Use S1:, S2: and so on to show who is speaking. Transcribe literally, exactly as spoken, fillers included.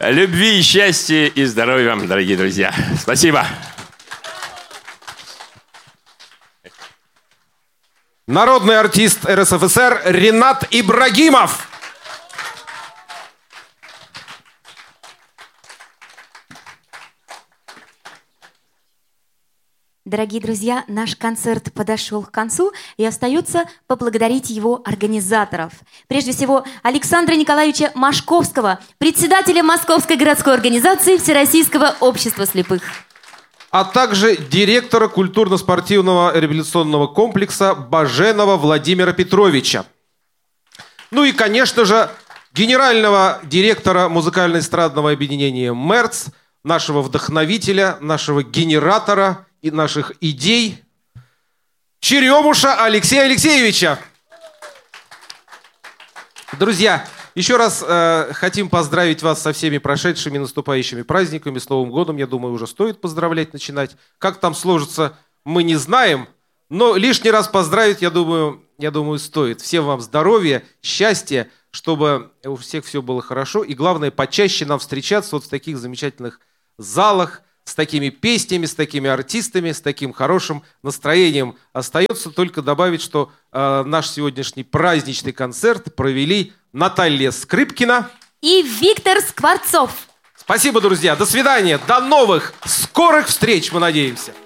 S1: Любви, счастья и здоровья вам, дорогие друзья. Спасибо.
S2: Народный артист эр эс эф эс эр Ринат Ибрагимов.
S3: Дорогие друзья, наш концерт подошел к концу, и остается поблагодарить его организаторов. Прежде всего, Александра Николаевича Машковского, председателя Московской городской организации Всероссийского общества слепых.
S2: А также директора культурно-спортивного реабилитационного комплекса Баженова Владимира Петровича. Ну и, конечно же, генерального директора музыкально-эстрадного объединения МЭРЦ, нашего вдохновителя, нашего генератора и наших идей, Черемуша Алексея Алексеевича. Друзья, еще раз э, хотим поздравить вас со всеми прошедшими наступающими праздниками, с Новым годом. Я думаю, уже стоит поздравлять, начинать. Как там сложится, мы не знаем, но лишний раз поздравить, я думаю, я думаю, стоит. Всем вам здоровья, счастья, чтобы у всех все было хорошо. И главное, почаще нам встречаться вот в таких замечательных залах, с такими песнями, с такими артистами, с таким хорошим настроением. Остается только добавить, что э, наш сегодняшний праздничный концерт провели Наталья Скрипкина
S3: и Виктор Скворцов.
S2: Спасибо, друзья. До свидания. До новых скорых встреч, мы надеемся.